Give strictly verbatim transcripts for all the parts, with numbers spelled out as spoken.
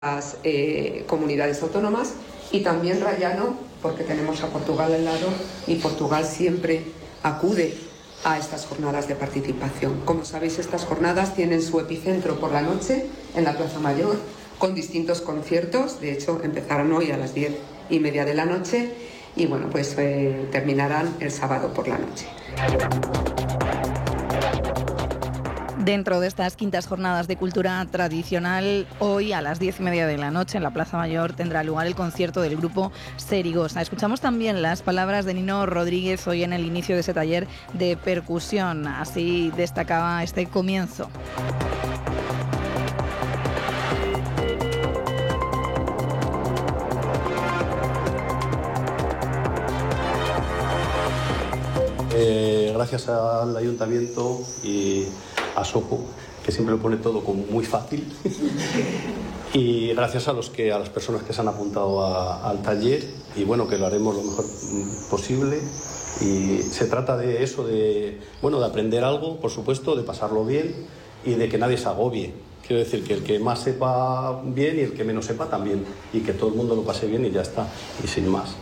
las eh, comunidades autónomas, y también Rayano, porque tenemos a Portugal al lado y Portugal siempre acude a estas jornadas de participación. Como sabéis, estas jornadas tienen su epicentro por la noche en la Plaza Mayor, con distintos conciertos. De hecho, empezarán hoy a las diez y media de la noche y bueno, pues eh, terminarán el sábado por la noche. Dentro de estas quintas jornadas de cultura tradicional, hoy a las diez y media de la noche en la Plaza Mayor tendrá lugar el concierto del grupo Serigosa. Escuchamos también las palabras de Nino Rodríguez hoy en el inicio de ese taller de percusión. Así destacaba este comienzo. Eh, gracias al Ayuntamiento y a Soco, que siempre lo pone todo como muy fácil, y gracias a los que a las personas que se han apuntado a, al taller, y bueno, que lo haremos lo mejor posible. Y se trata de eso, de bueno, de aprender algo, por supuesto, de pasarlo bien y de que nadie se agobie. Quiero decir que el que más sepa bien y el que menos sepa también, y que todo el mundo lo pase bien y ya está, y sin más.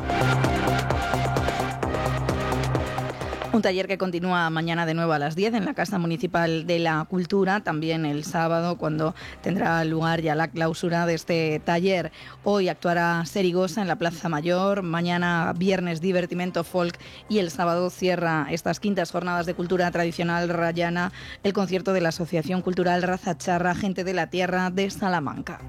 Un taller que continúa mañana de nuevo a las diez en la Casa Municipal de la Cultura, también el sábado, cuando tendrá lugar ya la clausura de este taller. Hoy actuará Serigosa en la Plaza Mayor, mañana viernes Divertimento Folk y el sábado cierra estas quintas jornadas de cultura tradicional rayana el concierto de la Asociación Cultural Raza Charra, Gente de la Tierra de Salamanca.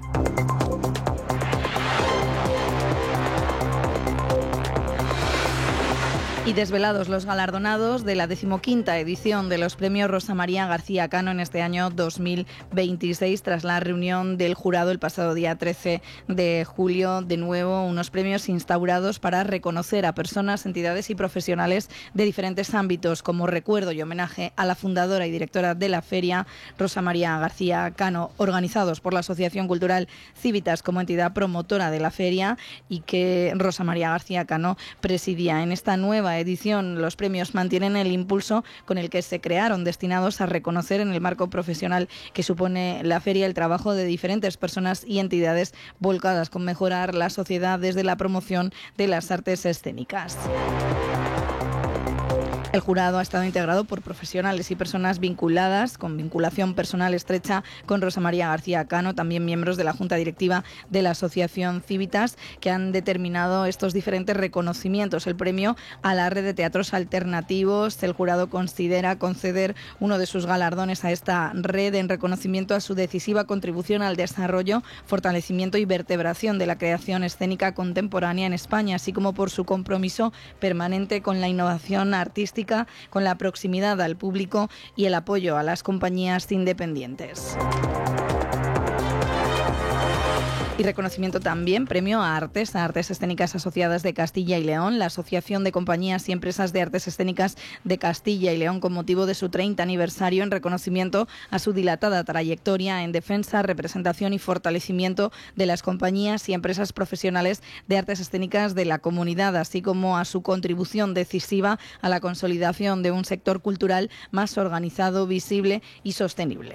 Y desvelados los galardonados de la decimoquinta edición de los premios Rosa María García Cano en este año dos mil veintiséis, tras la reunión del jurado el pasado día trece de julio. De nuevo, unos premios instaurados para reconocer a personas, entidades y profesionales de diferentes ámbitos, como recuerdo y homenaje a la fundadora y directora de la feria, Rosa María García Cano, organizados por la Asociación Cultural Civitas como entidad promotora de la feria, y que Rosa María García Cano presidía. En esta nueva edición, los premios mantienen el impulso con el que se crearon, destinados a reconocer en el marco profesional que supone la feria el trabajo de diferentes personas y entidades volcadas con mejorar la sociedad desde la promoción de las artes escénicas. El jurado ha estado integrado por profesionales y personas vinculadas, con vinculación personal estrecha con Rosa María García Cano, también miembros de la Junta Directiva de la Asociación Civitas, que han determinado estos diferentes reconocimientos. El premio a la Red de Teatros Alternativos, el jurado considera conceder uno de sus galardones a esta red en reconocimiento a su decisiva contribución al desarrollo, fortalecimiento y vertebración de la creación escénica contemporánea en España, así como por su compromiso permanente con la innovación artística, con la proximidad al público y el apoyo a las compañías independientes. Y reconocimiento también, premio a Artes, a Artes Escénicas Asociadas de Castilla y León, la Asociación de Compañías y Empresas de Artes Escénicas de Castilla y León, con motivo de su treinta aniversario, en reconocimiento a su dilatada trayectoria en defensa, representación y fortalecimiento de las compañías y empresas profesionales de artes escénicas de la comunidad, así como a su contribución decisiva a la consolidación de un sector cultural más organizado, visible y sostenible.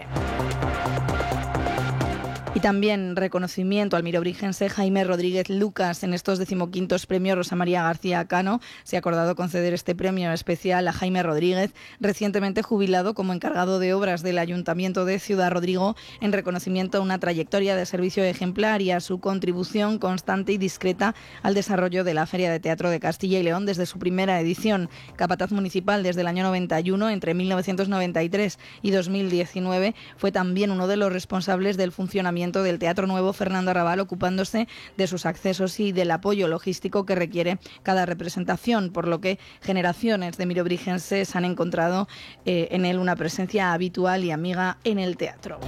Y también reconocimiento al mirobrigense Jaime Rodríguez Lucas. En estos decimoquintos premios Rosa María García Cano se ha acordado conceder este premio especial a Jaime Rodríguez, recientemente jubilado como encargado de obras del Ayuntamiento de Ciudad Rodrigo, en reconocimiento a una trayectoria de servicio ejemplar y a su contribución constante y discreta al desarrollo de la Feria de Teatro de Castilla y León desde su primera edición. Capataz municipal desde el año noventa y uno, entre mil novecientos noventa y tres y dos mil diecinueve, fue también uno de los responsables del funcionamiento del Teatro Nuevo Fernando Arrabal, ocupándose de sus accesos y del apoyo logístico que requiere cada representación, por lo que generaciones de mirobrigenses han encontrado eh, en él una presencia habitual y amiga en el teatro.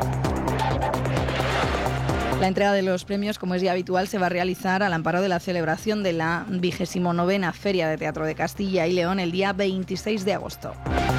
La entrega de los premios, como es ya habitual, se va a realizar al amparo de la celebración de la vigésimo novena Feria de Teatro de Castilla y León el día veintiséis de agosto.